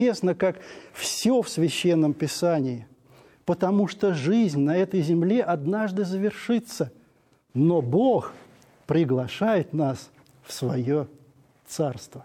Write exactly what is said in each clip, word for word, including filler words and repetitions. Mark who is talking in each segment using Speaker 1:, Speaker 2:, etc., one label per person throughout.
Speaker 1: известно как все в Священном Писании, потому что жизнь на этой земле однажды завершится, но Бог приглашает нас в свое Царство.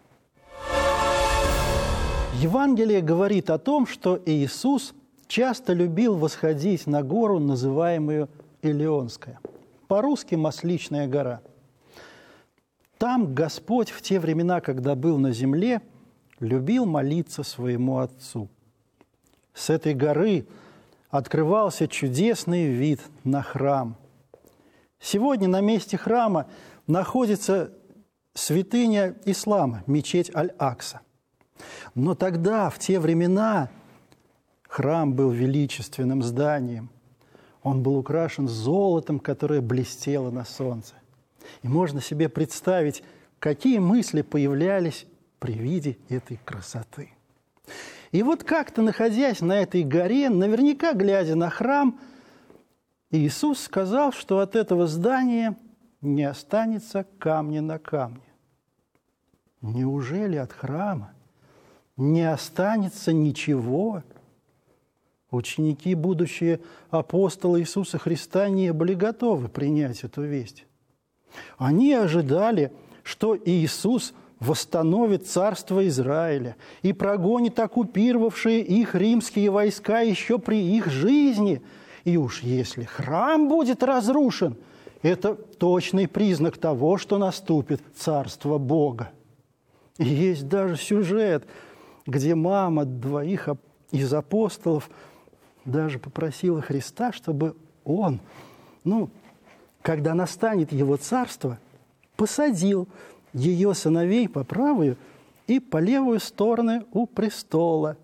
Speaker 1: Евангелие говорит о том, что Иисус часто любил восходить на гору, называемую Илионская, по-русски Масличная гора. Там Господь в те времена, когда был на земле, любил молиться своему Отцу. С этой горы открывался чудесный вид на храм. Сегодня на месте храма находится святыня ислама, мечеть Аль-Акса. Но тогда, в те времена, храм был величественным зданием. Он был украшен золотом, которое блестело на солнце. И можно себе представить, какие мысли появлялись при виде этой красоты. И вот как-то, находясь на этой горе, наверняка глядя на храм, Иисус сказал, что от этого здания не останется камня на камне. Неужели от храма не останется ничего? Ученики, будущие апостолы Иисуса Христа, не были готовы принять эту весть. Они ожидали, что Иисус восстановит царство Израиля и прогонит оккупировавшие их римские войска еще при их жизни. И уж если храм будет разрушен, это точный признак того, что наступит царство Бога. И есть даже сюжет, где мама двоих из апостолов даже попросила Христа, чтобы он, ну, когда настанет его царство, посадил ее сыновей по правую и по левую стороны у престола.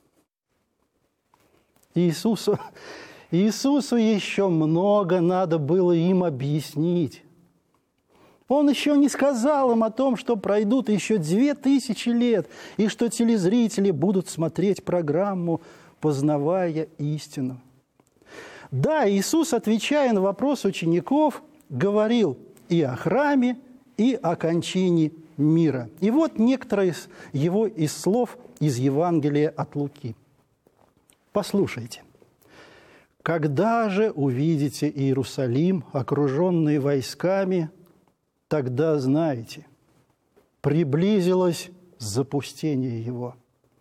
Speaker 1: Иисусу, Иисусу еще много надо было им объяснить. Он еще не сказал им о том, что пройдут еще две тысячи лет, и что телезрители будут смотреть программу «Познавая истину». Да, Иисус, отвечая на вопрос учеников, говорил и о храме, и о кончине мира. И вот некоторые из его из слов из Евангелия от Луки. Послушайте. «Когда же увидите Иерусалим, окруженный войсками, тогда знаете, приблизилось запустение его.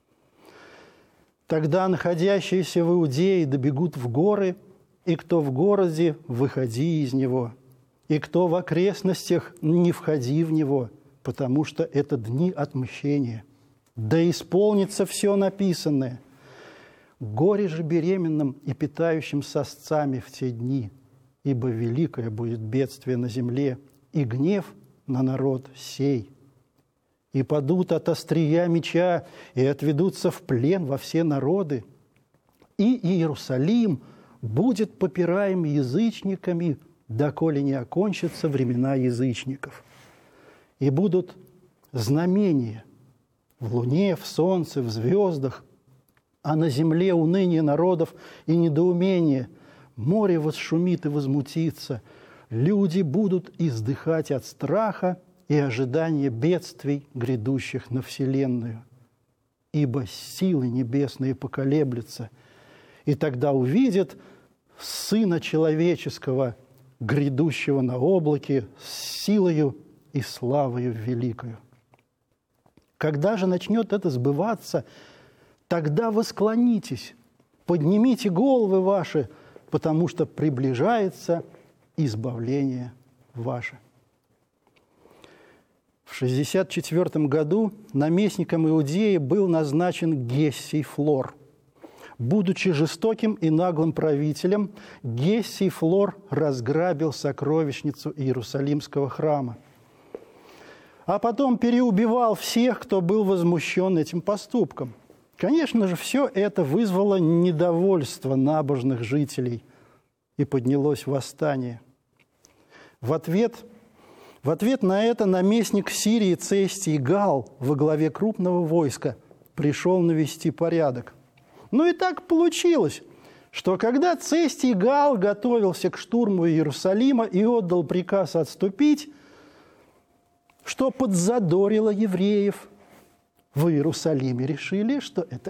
Speaker 1: Тогда находящиеся в Иудее добегут в горы, и кто в городе, выходи из него, и кто в окрестностях, не входи в него, потому что это дни отмщения. Да исполнится все написанное. Горе же беременным и питающим сосцами в те дни, ибо великое будет бедствие на земле, и гнев на народ сей. И падут от острия меча, и отведутся в плен во все народы. И Иерусалим будет попираем язычниками, доколе не окончатся времена язычников. И будут знамения в луне, в солнце, в звездах, а на земле уныние народов и недоумение. Море восшумит и возмутится. Люди будут издыхать от страха и ожидания бедствий, грядущих на вселенную. Ибо силы небесные поколеблются, и тогда увидят Сына Человеческого, грядущего на облаке, с силою и славою великою. Когда же начнет это сбываться, тогда восклонитесь, поднимите головы ваши, потому что приближается избавление ваше». В шестьдесят четвёртом году наместником Иудеи был назначен Гессий Флор. Будучи жестоким и наглым правителем, Гессий Флор разграбил сокровищницу Иерусалимского храма, а потом переубивал всех, кто был возмущен этим поступком. Конечно же, все это вызвало недовольство набожных жителей, и поднялось восстание. В ответ, в ответ на это наместник Сирии Цестий Гал во главе крупного войска пришел навести порядок. Ну и так получилось, что когда Цестий Гал готовился к штурму Иерусалима и отдал приказ отступить, что подзадорило евреев, в Иерусалиме решили, что это